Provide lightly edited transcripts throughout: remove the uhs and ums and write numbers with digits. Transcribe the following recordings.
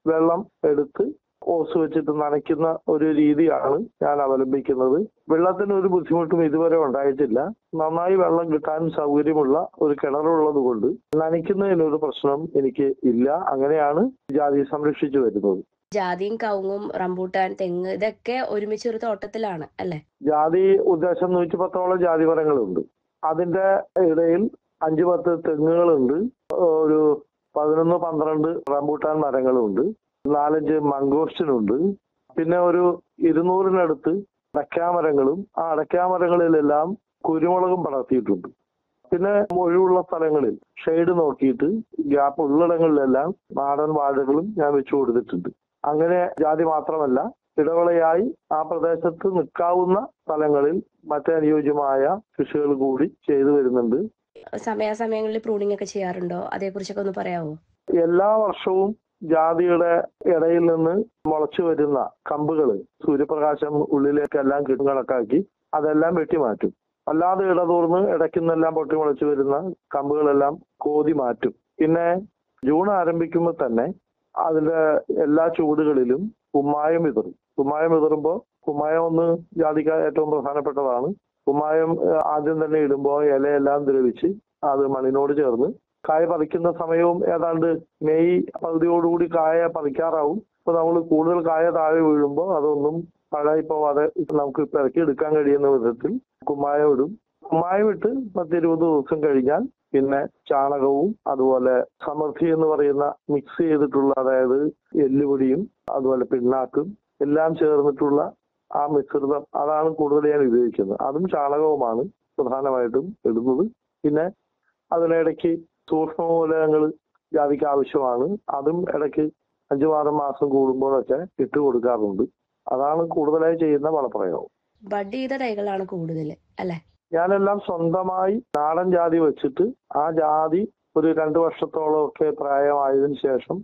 വെള്ളം എടുത്ത് ഓസ് വെച്ചിട്ട് നനയ്ക്കുന്ന ഒരു രീതിയാണ് ഞാൻ അവലംബിക്കുന്നത്. വെള്ളത്തിന് ഒരു ബുദ്ധിമുട്ടും ഇതുവരെ ഉണ്ടായിട്ടില്ല. നന്നായി വെള്ളം കിട്ടാൻ സൗകര്യമുള്ള ഒരു കിണറുള്ളത് കൊണ്ട് നനയ്ക്കുന്നതിനൊരു പ്രശ്നം എനിക്ക് ഇല്ല. അങ്ങനെയാണ് ജാതി സംരക്ഷിച്ചു വരുന്നത്. ജാതിയും കവുങ്ങും റംബൂട്ടാൻ തെങ്ങ് ഇതൊക്കെ ഒരുമിച്ച് ഒരു തോട്ടത്തിലാണ് അല്ലെ? ജാതി ഉദ്ദേശം 110ഓളം ജാതി മരങ്ങളുണ്ട്. അതിന്റെ ഇടയിൽ 5-10 തെങ്ങുകളുണ്ട്. ഒരു 11-12 റംബൂട്ടാൻ മരങ്ങളുണ്ട്. 4-5 മംഗോസ്റ്റിനുണ്ട്. പിന്നെ ഒരു 200-നടുത്ത് അടയ്ക്കാമരങ്ങളും ആ അടയ്ക്കാമരങ്ങളിലെല്ലാം കുരുമുളകും പടർത്തിയിട്ടുണ്ട്. പിന്നെ ഒഴിവുള്ള സ്ഥലങ്ങളിൽ ഷെയ്ഡ് നോക്കിയിട്ട് ഗ്യാപ്പ് ഉള്ളിടങ്ങളിലെല്ലാം നാടൻ വാഴകളും ഞാൻ വെച്ചു കൊടുത്തിട്ടുണ്ട്. അങ്ങനെ ജാതി മാത്രമല്ല, ഇടവിളയായി ആ പ്രദേശത്ത് നിൽക്കാവുന്ന സ്ഥലങ്ങളിൽ മറ്റനുയോജ്യമായ കൃഷികൾ കൂടി ചെയ്തു വരുന്നുണ്ട്. സമയാസമയങ്ങളിൽ പ്രൂണിംഗ് ഒക്കെ ചെയ്യാറുണ്ടോ? അതേക്കുറിച്ചൊക്കെ ഒന്ന് പറയാമോ? എല്ലാ വർഷവും ജാതിയുടെ ഇടയിൽ നിന്ന് മുളച്ചു വരുന്ന കമ്പുകൾ സൂര്യപ്രകാശം ഉള്ളിലേക്കെല്ലാം കണക്കാക്കി അതെല്ലാം വെട്ടിമാറ്റും. അല്ലാതെ ഇടതൂർന്ന് ഇടയ്ക്കുന്നെല്ലാം പൊട്ടി മുളച്ചു വരുന്ന കമ്പുകളെല്ലാം കോതി മാറ്റും. പിന്നെ ജൂൺ ആരംഭിക്കുമ്പോൾ തന്നെ അതിന്റെ എല്ലാ ചുവടുകളിലും കുമ്മായം വിതറും. കുമ്മായം വിതറുമ്പോൾ കുമ്മായം ഒന്ന് ജാതിക്ക് ഏറ്റവും പ്രധാനപ്പെട്ടതാണ്. കുമ്മായം ആദ്യം തന്നെ ഇടുമ്പോൾ ഇലയെല്ലാം ദ്രവിച്ച് അത് മണ്ണിനോട് ചേർന്ന് കായ പറിക്കുന്ന സമയവും ഏതാണ്ട് മെയ് പകുതിയോടുകൂടി കായ പറിക്കാറാവും. അപ്പൊ നമ്മൾ കൂടുതൽ കായ താഴെ വീഴുമ്പോൾ അതൊന്നും പഴയി പോവാതെ നമുക്ക് പെറുക്കി എടുക്കാൻ കഴിയുന്ന വിധത്തിൽ കുമ്മായം ഇടും. കുമ്മായം ഇട്ട് 10-20 ദിവസം കഴിഞ്ഞാൽ പിന്നെ ചാണകവും അതുപോലെ സമൃദ്ധി എന്ന് പറയുന്ന മിക്സ് ചെയ്തിട്ടുള്ള, അതായത് എല്ലുപൊടിയും അതുപോലെ പിണ്ണാക്കും എല്ലാം ചേർന്നിട്ടുള്ള ആ മിശ്രിതം, അതാണ് കൂടുതൽ ഞാൻ ഉപയോഗിക്കുന്നത്. അതും ചാണകവുമാണ് പ്രധാനമായിട്ടും ഇടുന്നത്. പിന്നെ അതിനിടയ്ക്ക് സൂക്ഷ്മമൂലകങ്ങൾ ജാതിക്ക് ആവശ്യമാണ്. അതും ഇടയ്ക്ക് 5-6 മാസം കൂടുമ്പോഴൊക്കെ ഇട്ട് കൊടുക്കാറുണ്ട്. അതാണ് കൂടുതലായി ചെയ്യുന്ന വളപ്രയോഗം. ബഡ് ചെയ്ത തൈകളാണ് കൂടുതൽ അല്ലെ? ഞാനെല്ലാം സ്വന്തമായി നാടൻ ജാതി വെച്ചിട്ട് ആ ജാതി ഒരു 2 വർഷത്തോളം ഒക്കെ പ്രായമായതിനു ശേഷം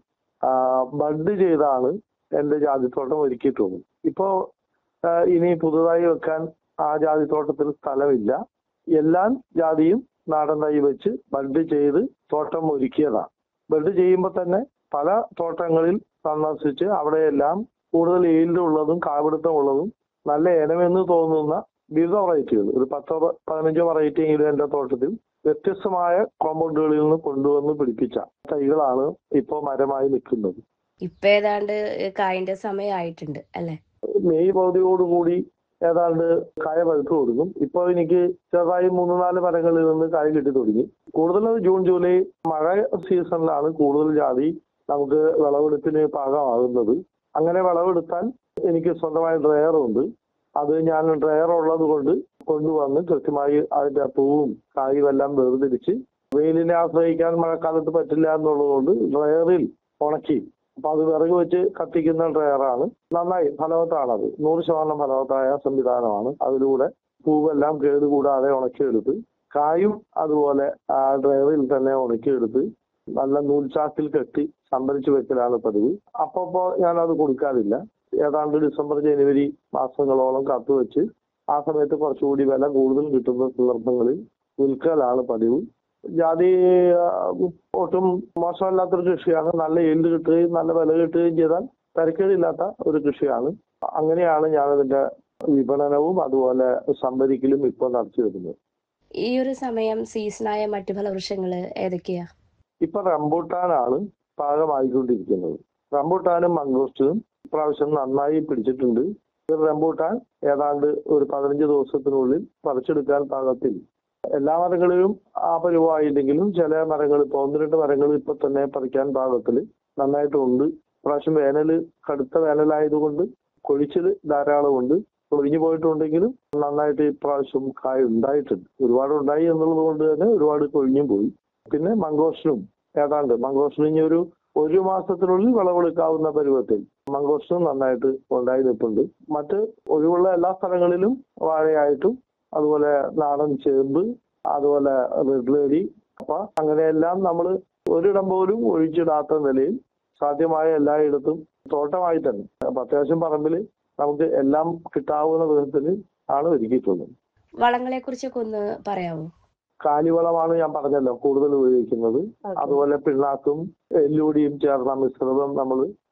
ബഡ് ചെയ്താണ് എന്റെ ജാതിത്തോട്ടം ഒരുക്കിയിട്ടുള്ളത്. ഇപ്പോ ഇനി പുതുതായി വെക്കാൻ ആ ജാതിത്തോട്ടത്തിൽ സ്ഥലമില്ല. എല്ലാ ജാതിയും നാടൻ തൈ വെച്ച് ബഡ് ചെയ്ത് തോട്ടം ഒരുക്കിയതാണ്. ബഡ് ചെയ്യുമ്പോൾ തന്നെ പല തോട്ടങ്ങളിൽ സന്ദർശിച്ച് അവിടെയെല്ലാം കൂടുതൽ ഈൽഡ് ഉള്ളതും കാപിടുത്തം ഉള്ളതും നല്ല ഇനമെന്ന് തോന്നുന്ന വിവിധ വെറൈറ്റികൾ, ഒരു 10-15 വെറൈറ്റി എങ്കിലും എന്റെ തോട്ടത്തിൽ വ്യത്യസ്തമായ കോമ്പൗണ്ടുകളിൽ നിന്ന് കൊണ്ടുവന്ന് പിടിപ്പിച്ച തൈകളാണ് ഇപ്പോൾ മരമായി നിൽക്കുന്നത്. ഇപ്പൊ ഏതാണ്ട് കായിന്റെ സമയമായിട്ടുണ്ട് അല്ലെ? മെയ് പകുതിയോടുകൂടി ഏതാണ്ട് കായ പഴുത്തു കൊടുക്കും. ഇപ്പൊ എനിക്ക് ചെറുതായി 3-4 മരങ്ങളിൽ നിന്ന് കായ കിട്ടി തുടങ്ങി. കൂടുതലും ജൂൺ ജൂലൈ മഴ സീസണിലാണ് കൂടുതൽ ജാതി നമുക്ക് വിളവെടുപ്പിന് പാകമാകുന്നത്. അങ്ങനെ വിളവെടുത്താൽ എനിക്ക് സ്വന്തമായി ഡ്രയറുണ്ട്. അത് ഞാൻ ഡ്രയർ ഉള്ളത് കൊണ്ട് കൊണ്ടുവന്ന് കൃത്യമായി അതിന്റെ പൂവും കായും എല്ലാം വേർതിരിച്ച്, വെയിലിനെ ആശ്രയിക്കാൻ മഴക്കാലത്ത് പറ്റില്ല എന്നുള്ളത് കൊണ്ട് ഡ്രയറിൽ ഉണക്കി, അപ്പൊ അത് വിറക് വെച്ച് കത്തിക്കുന്ന ഡ്രയറാണ്. നന്നായി ഫലവത്താണത്. 100% ഫലവത്തായ സംവിധാനമാണ്. അതിലൂടെ പൂവെല്ലാം കേടുകൂടാതെ ഉണക്കിയെടുത്ത് കായും അതുപോലെ ആ ഡ്രയറിൽ തന്നെ ഉണക്കിയെടുത്ത് നല്ല നൂൽച്ചാക്കിൽ കെട്ടി സംഭരിച്ചു വെക്കലാണ് പതിവ്. അപ്പോ ഞാൻ അത് കൊടുക്കാറില്ല. ഏതാണ്ട് ഡിസംബർ ജനുവരി മാസങ്ങളോളം കാത്തുവെച്ച് ആ സമയത്ത് കുറച്ചുകൂടി വില കൂടുതൽ കിട്ടുന്ന സന്ദർഭങ്ങളിൽ വിൽക്കലാണ് പതിവ്. ജാതി ഒട്ടും മോശമല്ലാത്തൊരു കൃഷിയാണ്. നല്ല ഈൽഡ് കിട്ടുകയും നല്ല വില കിട്ടുകയും ചെയ്താൽ തരക്കേടില്ലാത്ത ഒരു കൃഷിയാണ്. അങ്ങനെയാണ് ഞാനതിന്റെ വിപണനവും അതുപോലെ സംഭരിക്കലും ഇപ്പോൾ നടത്തി വരുന്നത്. ഈ ഒരു സമയം സീസണായ മറ്റു ഫലവൃക്ഷങ്ങൾ ഏതൊക്കെയാ? ഇപ്പൊ റംബൂട്ടാനാണ് പാകമായിക്കൊണ്ടിരിക്കുന്നത്. റംബൂട്ടാനും മംഗോസ്റ്റിനും ഇപ്രാവശ്യം നന്നായി പിടിച്ചിട്ടുണ്ട്. റംബൂട്ടാൻ ഏതാണ്ട് ഒരു 15 ദിവസത്തിനുള്ളിൽ പറിച്ചെടുക്കാൻ പാകത്തിൽ. എല്ലാ മരങ്ങളിലും ആ പരുവായില്ലെങ്കിലും ചില മരങ്ങൾ, ഇപ്പൊ 1-2 മരങ്ങൾ ഇപ്പൊ തന്നെ പറിക്കാൻ പാകത്തിൽ നന്നായിട്ടുണ്ട്. ഇപ്രാവശ്യം കടുത്ത വേനലായതുകൊണ്ട് കൊഴിച്ചിൽ ധാരാളമുണ്ട്. കൊഴിഞ്ഞു പോയിട്ടുണ്ടെങ്കിലും നന്നായിട്ട് ഇപ്രാവശ്യം കായ ഉണ്ടായിട്ടുണ്ട്. ഒരുപാട് ഉണ്ടായി എന്നുള്ളത് കൊണ്ട് തന്നെ ഒരുപാട് കൊഴിഞ്ഞും പോയി. പിന്നെ മംഗോസ്റ്റിനും മംഗോസ്റ്റിന് ഇനി ഒരു മാസത്തിനുള്ളിൽ വിളവെടുക്കാവുന്ന പരുവത്തിൽ മംഗോസ്റ്റിനും നന്നായിട്ട് ഉണ്ടായി നിൽപ്പുണ്ട്. മറ്റ് ഒഴിവുള്ള എല്ലാ സ്ഥലങ്ങളിലും വാഴയായിട്ടും അതുപോലെ നാടൻ ചേമ്പ്, അതുപോലെ റെഡ് ലേഡി, അപ്പൊ അങ്ങനെയെല്ലാം നമ്മൾ ഒരിടം പോലും ഒഴിച്ചിടാത്ത നിലയിൽ സാധ്യമായ എല്ലായിടത്തും തോട്ടമായി തന്നെ, അപ്പൊ അത്യാവശ്യം പറമ്പിൽ നമുക്ക് എല്ലാം കിട്ടാവുന്ന വിധത്തിൽ ആണ് ഒരുക്കിയിട്ടുള്ളത്. വളങ്ങളെ കുറിച്ചൊക്കെ ഒന്ന് പറയാമോ? കാലിവളമാണ് ഞാൻ പറഞ്ഞല്ലോ കൂടുതൽ ഉപയോഗിക്കുന്നത്. അതുപോലെ പിണ്ണാക്കും എല്ലുപൊടിയും ചേർന്ന മിശ്രിതം നമ്മൾ